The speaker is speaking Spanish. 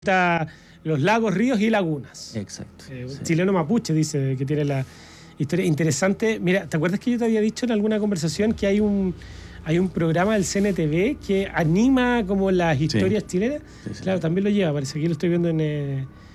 los lagos, ríos y lagunas. Exacto. Un chileno mapuche dice que tiene la historia interesante. Mira, ¿te acuerdas que yo te había dicho en alguna conversación que hay un programa del CNTV que anima como las historias chilenas? Sí, sí. Claro, también lo lleva, parece que lo estoy viendo en